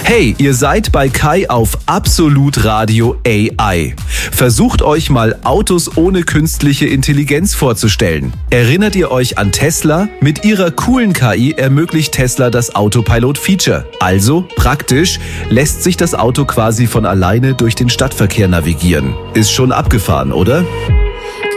Hey, ihr seid bei Kai auf Absolut Radio AI. Versucht euch mal Autos ohne künstliche Intelligenz vorzustellen. Erinnert ihr euch an Tesla? Mit ihrer coolen KI ermöglicht Tesla das Autopilot-Feature. Also, praktisch, lässt sich das Auto quasi von alleine durch den Stadtverkehr navigieren. Ist schon abgefahren, oder?